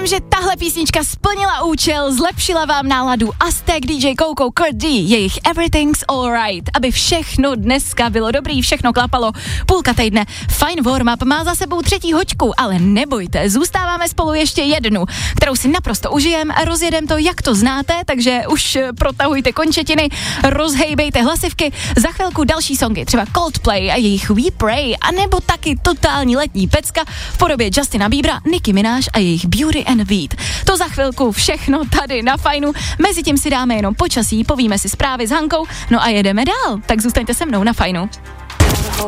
Věřím, že tahle písnička splnila účel, zlepšila vám náladu. Aztek, DJ Coco, Kurt D, jejich Everything's Alright, aby všechno dneska bylo dobrý, všechno klapalo. Půlka týdne, fajn warm-up má za sebou třetí hoďku, ale nebojte, zůstáváme spolu ještě jednu, kterou si naprosto užijem a rozjedem to, jak to znáte, takže už protahujte končetiny, rozhejbejte hlasivky, za chvilku další songy, třeba Coldplay a jejich We Pray, anebo taky totální letní pecka v podobě Justina Biebera, Nicki Minaj a jejich Beauty and Weed. To za chvilku všechno tady na Fajnu, mezitím si dáme jenom počasí, povíme si zprávy s Hankou, no a jedeme dál, tak zůstaňte se mnou na Fajnu.